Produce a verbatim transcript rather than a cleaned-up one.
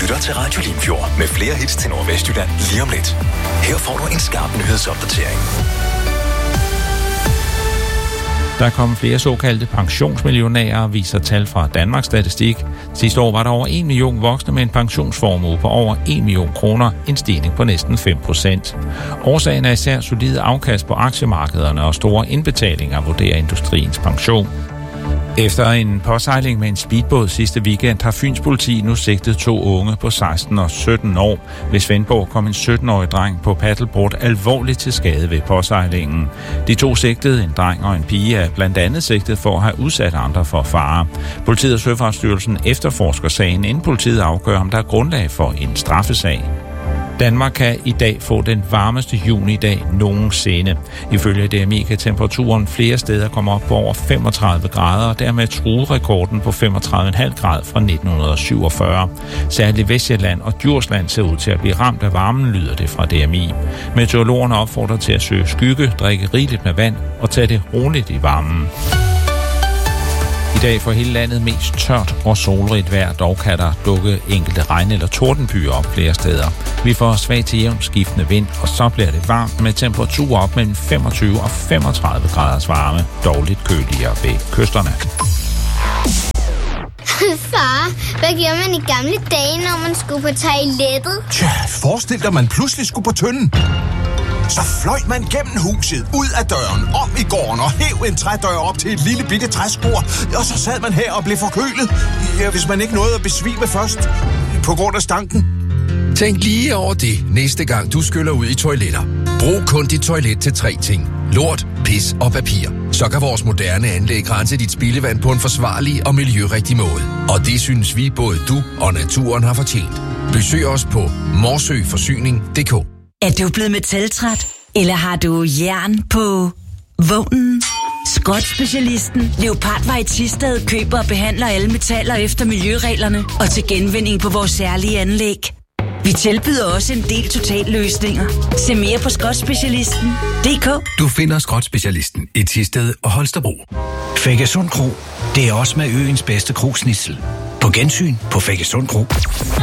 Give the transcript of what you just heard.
lytter til Radio Limfjord med flere hits til Nordvestjylland lige om lidt. Her får du en skarp nyhedsopdatering. Der er kommet flere såkaldte pensionsmillionærer, viser tal fra Danmarks Statistik. Sidste år var der over en million voksne med en pensionsformue på over en million kroner, en stigning på næsten fem procent. Årsagen er især solide afkast på aktiemarkederne og store indbetalinger, vurderer Industriens Pension. Efter en påsejling med en speedbåd sidste weekend har Fyns politi nu sigtet to unge på seksten og sytten år. Ved Svendborg kom en sytten-årig dreng på paddleboard alvorligt til skade ved påsejlingen. De to sigtede, en dreng og en pige, er blandt andet sigtet for at have udsat andre for fare. Politiet og Søfartsstyrelsen efterforsker sagen, inden politiet afgør, om der er grundlag for en straffesag. Danmark kan i dag få den varmeste junidag nogensinde. Ifølge D M I kan temperaturen flere steder komme op på over femogtredive grader, og dermed true rekorden på femogtredive komma fem grader fra nitten syvogfyrre. Særligt Vestjylland og Djursland ser ud til at blive ramt af varmen, lyder det fra D M I. Meteorologerne opfordrer til at søge skygge, drikke rigeligt med vand og tage det roligt i varmen. I dag får hele landet mest tørt og solrigt vejr, dog kan der dukke enkelte regn- eller tordenbyer op flere steder. Vi får svag til jævnt skiftende vind, og så bliver det varmt med temperaturer op mellem femogtyve og femogtredive graders varme, dog lidt køligere ved kysterne. Far, hvad gjorde man i gamle dage, når man skulle på toilettet? Tja, forestil dig, man pludselig skulle på Tønden. Så fløj man gennem huset, ud af døren, om i gården og hæv en trædør op til et lille bitte træspor. Og så sad man her og blev forkølet, ja, hvis man ikke nåede at besvime først, på grund af stanken. Tænk lige over det, næste gang du skyller ud i toiletter. Brug kun dit toilet til tre ting. Lort, pis og papir. Så kan vores moderne anlæg rense dit spildevand på en forsvarlig og miljørigtig måde. Og det synes vi både du og naturen har fortjent. Besøg os på morsøforsyning punktum d k. Er du blevet metaltræt? Eller har du jern på vognen? Skrotspecialisten Leopardvej i Thisted køber og behandler alle metaller efter miljøreglerne og til genvinding på vores særlige anlæg. Vi tilbyder også en del totalløsninger. Se mere på skrotspecialisten punktum d k. Du finder Skrotspecialisten i Thisted og Holstebro. Fækkesund Kro, det er også med øens bedste krogsnitsel. På gensyn på Fækkesund Kro.